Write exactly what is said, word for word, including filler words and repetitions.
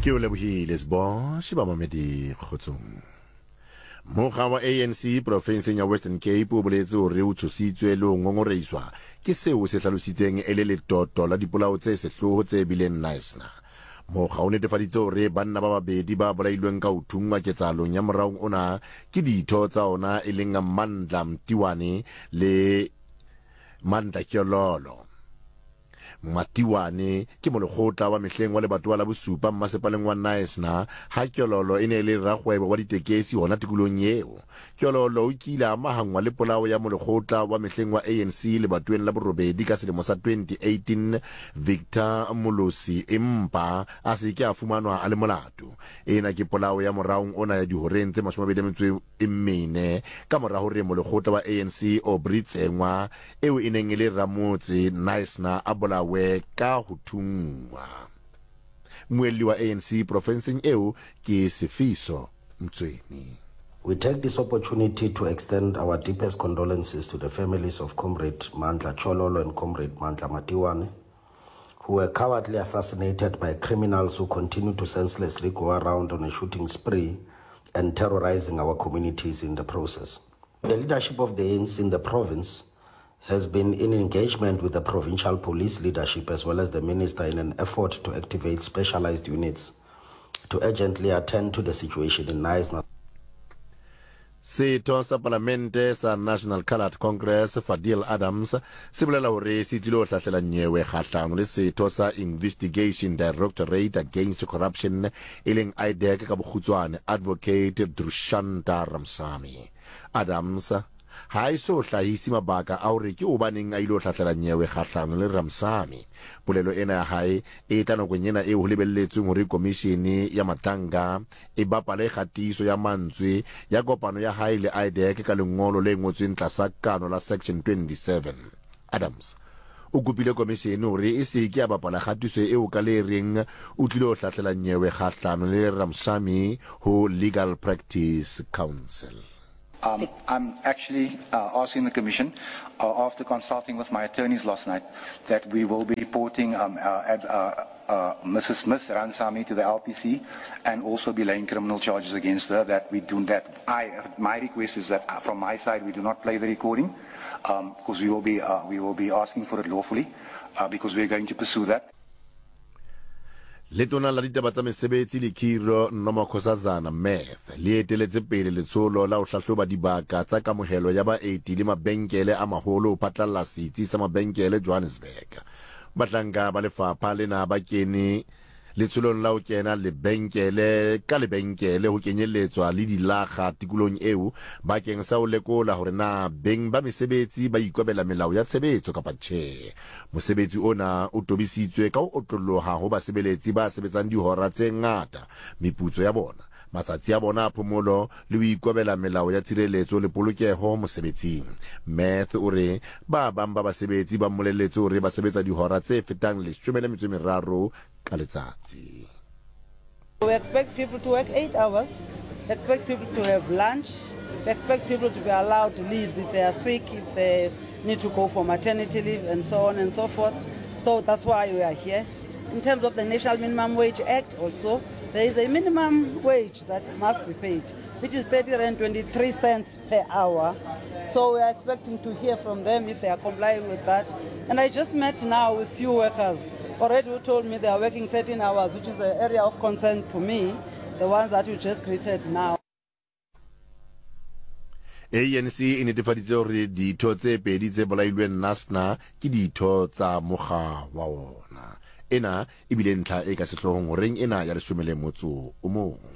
ke o lebohile sbo shiba mamedi khotsong Mokga wa A N C provinseng ya Western Cape o boletse hore o tshositswe le o ngongoreiswa ke seo se hlalositseng e le letoto la dipolao tse sehloho tse bileng Knysna. Mokga o netefaditse hore banna ba babedi ba bolailweng ka ho thungwa ketsalong ya moraong ona ke ditho tsa ona e leng Mandla Mtiwane le Mandla Kyololo. Matiwane ke molekgotla wa mehleng wa lebatowa la bosupa mmasepaleng wa Knysna ha Kyololo e ne le rakgwebo wa ditekesi hona tikolong eo. Kyololo o kile a mahangwa le polao ya molekgotla wa mehleng wa A N C lebatoweng la borobedi ka selemo sa twenty eighteen Victor Molosi empa a se ke a fumanwa a le molato. Ena ke polao ya moraong ona ya dihoreng tse mashome e mmene ka mora hore molekgotla wa A N C o Britsengwa eo e neng e le ramotse Knysna a bolawe ka ho thungwa. Moelli wa A N C provinceng eo ke Sifiso Mtsweni. We take this opportunity to extend our deepest condolences to the families of Comrade Mandla Kyololo and Comrade Mandla Matiwane, who were cowardly assassinated by criminals who continue to senselessly go around on a shooting spree and terrorizing our communities in the process. The leadership of the A N C in the province has been in engagement with the provincial police leadership as well as the minister in an effort to activate specialized units to urgently attend to the situation in Knysna. Setho sa parlamente sa National Coloured Congress Fadil Adams se bolela hore se tlilo hlahlela nyewe kgahlano le setho sa Investigation Directorate Against Corruption e leng I D E C ka bokgutswane Advocate Drushanta Ramsamy. Adams ha iso hlahisi mabaka a hore ke obaneng a ilo hlahlela nyewe kgahlano le Ramsamy. Polelo ena ya hae e tla nakong ena eo ho lebelletsweng hore komishene ya matanga e bapale kgatiso ya mantswe ya kopano ya hae le I D E C ka lengolo le ngotsweng tlasa kano la section twenty-seven. Adams o kopile komishene hore e se ke ya bapala kgatiso eo ka le reng o tlile ho hlahlela nyewe kgahlano le Ramsamy ho Legal Practice Council. Um, I'm actually uh, asking the Commission, uh, after consulting with my attorneys last night, that we will be reporting um, uh, ad, uh, uh, Missus Smith Ramsamy to the L P C and also be laying criminal charges against her. That we do that. I, my request is that uh, from my side we do not play the recording um, because we will be uh, we will be asking for it lawfully uh, because we are going to pursue that. Letona la ditaba tsa mesebetsi le Khiro Nomakhosazana Meth le eteletse pele letsholo la ho hlahloba dibaka tsa kamohelo ya baeti le mabenkele a maholo ho phatlalla setsi sa mabenkele Johannesburg. Batlanga ba lefapha lena ba kene letsholong la ho kena lebenkele ka lebenkele ho kenyelletswa le dilakga tikolong eo bakeng sa ho lekola hore na beng ba mesebetsi ba ikobela melao ya tshebetso kapa tjhe. Mosebetsi ona o tobisitswe ka ho otloloha ho basebeletsi ba sebetsang dihora tse ngata, meputso ya bona, matsatsi a bona a phomolo le ho ikobela melao ya tshireletso le polokeho mosebetsing. Meth o re ba bang ba basebetsi ba mmolelletse hore ba sebetsa dihora tse fetang leshome le metso e meraro ka letsatsi. We expect people to work eight hours, expect people to have lunch, we expect people to be allowed leaves if they are sick, if they need to go for maternity leave and so on and so forth. So that's why we are here. In terms of the National Minimum Wage Act also, there is a minimum wage that must be paid, which is thirty rand twenty-three cents per hour. So we are expecting to hear from them if they are complying with that. And I just met now with few workers already who told me they are working thirteen hours, which is the area of concern to me, the ones that you just greeted now. A N C e netefaditse hore ditho tse pedi tse bolailweng Knysna ke ditho tsa mokga wa ona. Ena e bile ntlha e ka sehloohong horeng ena ya leshome le motso o mong.